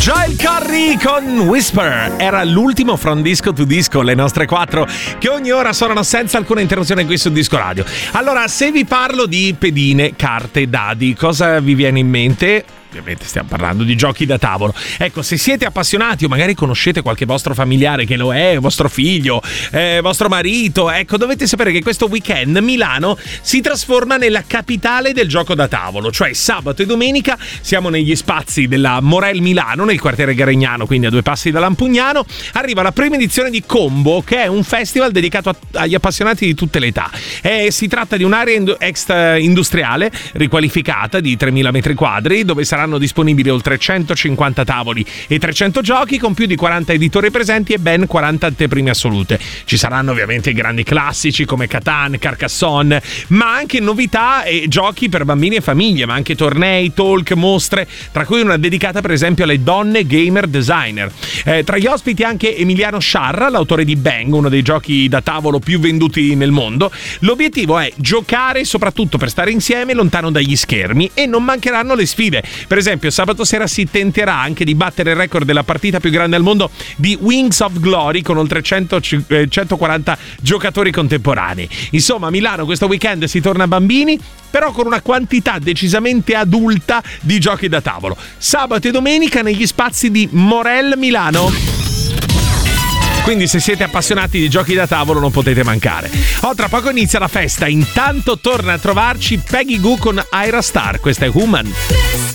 Joel Corry con Whisper era l'ultimo From Disco to Disco, le nostre 4 che ogni ora suonano senza alcuna interruzione qui su Disco Radio. Allora, se vi parlo di pedine, carte, dadi, cosa vi viene in mente? Ovviamente stiamo parlando di giochi da tavolo. Ecco, se siete appassionati o magari conoscete qualche vostro familiare che lo è, vostro figlio, vostro marito, ecco, dovete sapere che questo weekend Milano si trasforma nella capitale del gioco da tavolo. Cioè sabato e domenica siamo negli spazi della Morel Milano, nel quartiere Garegnano, quindi a 2 passi da Lampugnano. Arriva la prima edizione di Combo, che è un festival dedicato agli appassionati di tutte le età. Si tratta di un'area extra industriale riqualificata di 3.000 metri quadri, dove saranno disponibili oltre 150 tavoli e 300 giochi, con più di 40 editori presenti e ben 40 anteprime assolute. Ci saranno ovviamente i grandi classici come Catan, Carcassonne, ma anche novità e giochi per bambini e famiglie, ma anche tornei, talk, mostre, tra cui una dedicata per esempio alle donne gamer designer. Tra gli ospiti anche Emiliano Sciarra, l'autore di Bang, uno dei giochi da tavolo più venduti nel mondo. L'obiettivo è giocare soprattutto per stare insieme lontano dagli schermi, e non mancheranno le sfide. Per esempio, sabato sera si tenterà anche di battere il record della partita più grande al mondo di Wings of Glory, con oltre 140 giocatori contemporanei. Insomma, a Milano questo weekend si torna bambini, però con una quantità decisamente adulta di giochi da tavolo. Sabato e domenica negli spazi di Morel Milano. Quindi se siete appassionati di giochi da tavolo non potete mancare. Tra poco inizia la festa. Intanto torna a trovarci Peggy Gou con Ira Star. Questa è Human.